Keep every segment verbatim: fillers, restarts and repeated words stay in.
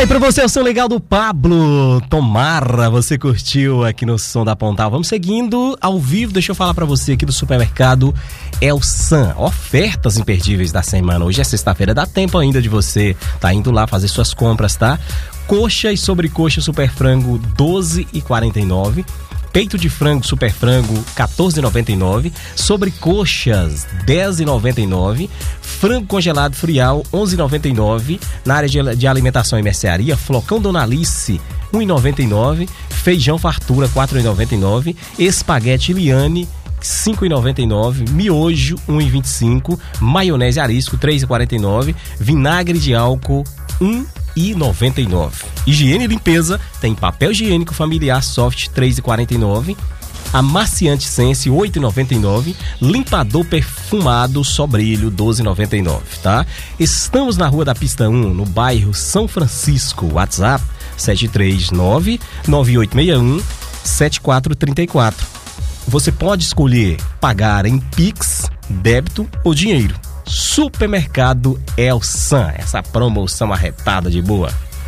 Tá aí pra você o som legal do Pablo. Tomara, você curtiu aqui no Som da Pontal. Vamos seguindo ao vivo, deixa eu falar pra você aqui do supermercado Elsan. Ofertas imperdíveis da semana. Hoje é sexta-feira, dá tempo ainda de você tá indo lá fazer suas compras, tá? Coxa e sobrecoxa super frango doze reais e quarenta e nove centavos. Peito de frango super frango quatorze reais e noventa e nove centavos. Sobrecoxas dez reais e noventa e nove centavos. Frango congelado frial onze reais e noventa e nove centavos. Na área de, de alimentação e mercearia, flocão Dona Alice um real e noventa e nove centavos. Feijão fartura quatro reais e noventa e nove centavos. Espaguete Liane cinco reais e noventa e nove centavos. Miojo um real e vinte e cinco centavos. Maionese arisco três reais e quarenta e nove centavos. Vinagre de álcool um real e noventa e nove centavos. Higiene e limpeza tem papel higiênico familiar soft três reais e quarenta e nove centavos. Amaciante Sense oito reais e noventa e nove centavos. Limpador perfumado Sobrilho doze reais e noventa e nove centavos, tá? Estamos na Rua da Pista um, no bairro São Francisco. WhatsApp sete três nove nove oito seis um sete quatro três quatro. Você pode escolher pagar em Pix, débito ou dinheiro. Supermercado Elsan, essa promoção arretada de boa.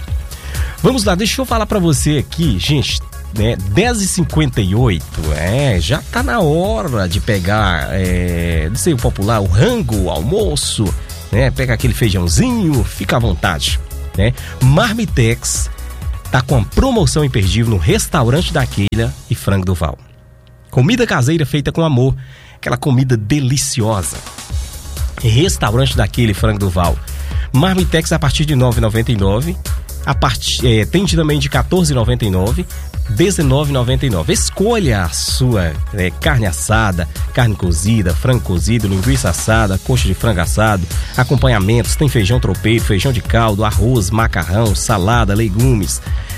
Vamos lá, deixa eu falar pra você aqui, gente, né, dez e cinquenta e oito, é, já tá na hora de pegar, é, de ser popular, o rango, o almoço, né, pega aquele feijãozinho, fica à vontade, né. Marmitex tá com a promoção imperdível no Restaurante da Queila e Frango do Val. Comida caseira feita com amor, aquela comida deliciosa. Restaurante daquele Frango do Val. Marmitex a partir de nove reais e noventa e nove centavos. A part... é, tem também de quatorze reais e noventa e nove centavos, dezenove reais e noventa e nove centavos. Escolha a sua é, carne assada, carne cozida, frango cozido, linguiça assada, coxa de frango assado, acompanhamentos, tem feijão tropeiro, feijão de caldo, arroz, macarrão, salada, legumes.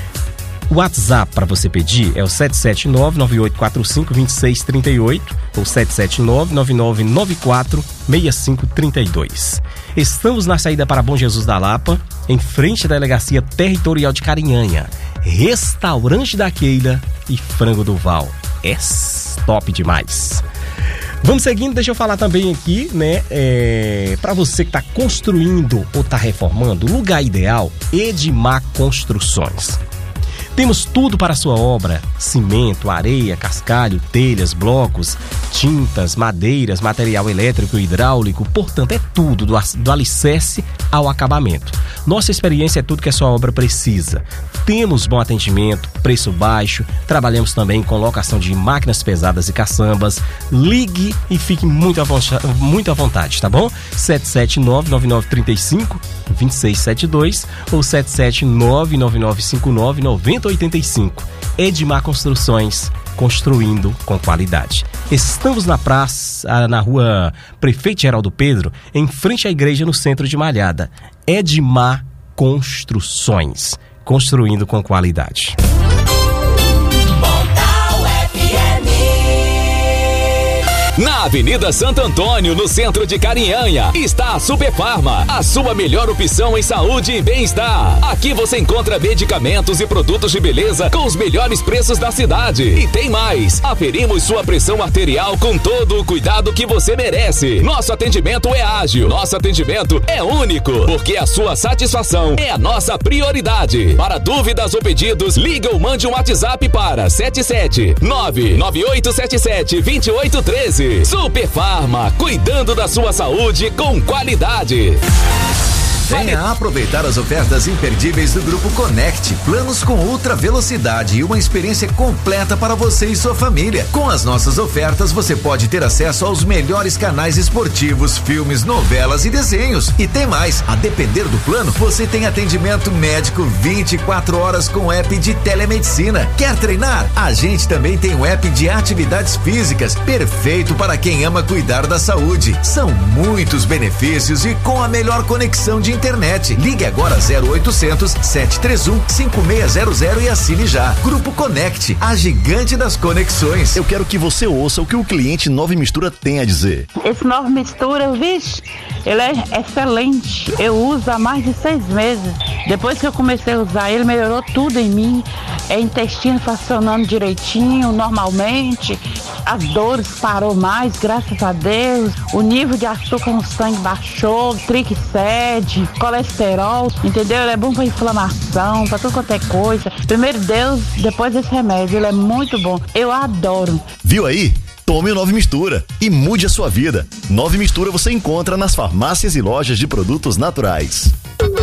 O WhatsApp para você pedir é o sete sete nove nove oito quatro cinco dois seis três oito ou sete sete nove nove nove nove quatro seis cinco três dois. Estamos na saída para Bom Jesus da Lapa, em frente à Delegacia Territorial de Carinhanha. Restaurante da Queila e Frango do Val. É top demais. Vamos seguindo, deixa eu falar também aqui, né, é, para você que está construindo ou está reformando, lugar ideal, Edmar Construções. Temos tudo para a sua obra: cimento, areia, cascalho, telhas, blocos, tintas, madeiras, material elétrico e hidráulico, portanto é tudo, do, do alicerce ao acabamento. Nossa experiência é tudo que a sua obra precisa. Temos bom atendimento, preço baixo, trabalhamos também com locação de máquinas pesadas e caçambas. Ligue e fique muito à vontade, muito à vontade, tá bom? sete sete nove nove nove três cinco dois seis sete dois ou sete sete nove nove nove cinco nove nove zero oito cinco. Edmar Construções, construindo com qualidade. Estamos na praça, na rua Prefeito Geraldo Pedro, em frente à igreja no centro de Malhada. Edmar Construções, construindo com qualidade. Na Avenida Santo Antônio, no centro de Carinhanha, está a Super Farma, a sua melhor opção em saúde e bem-estar. Aqui você encontra medicamentos e produtos de beleza com os melhores preços da cidade. E tem mais, aferimos sua pressão arterial com todo o cuidado que você merece. Nosso atendimento é ágil, nosso atendimento é único, porque a sua satisfação é a nossa prioridade. Para dúvidas ou pedidos, liga ou mande um WhatsApp para sete sete nove nove oito sete sete dois oito um três. Super Farma, cuidando da sua saúde com qualidade. Venha aproveitar as ofertas imperdíveis do Grupo Connect. Planos com ultra velocidade e uma experiência completa para você e sua família. Com as nossas ofertas, você pode ter acesso aos melhores canais esportivos, filmes, novelas e desenhos. E tem mais, a depender do plano, você tem atendimento médico vinte e quatro horas com o app de telemedicina. Quer treinar? A gente também tem o app de atividades físicas, perfeito para quem ama cuidar da saúde. São muitos benefícios e com a melhor conexão de internet. Ligue agora zero oitocentos, sete três um, cinco seis zero zero e assine já. Grupo Connect, a gigante das conexões. Eu quero que você ouça o que o cliente Nova Mistura tem a dizer. Esse Nova Mistura, vixe, ele é excelente. Eu uso há mais de seis meses. Depois que eu comecei a usar ele, melhorou tudo em mim. É intestino funcionando direitinho, normalmente. as dores parou mais, graças a Deus. O nível de açúcar no sangue baixou, triglicéride, colesterol, entendeu? Ele é bom pra inflamação, pra tudo quanto é coisa. Primeiro Deus, depois esse remédio, ele é muito bom. Eu adoro. Viu aí? Tome o Nove Mistura e mude a sua vida. Nove Mistura você encontra nas farmácias e lojas de produtos naturais.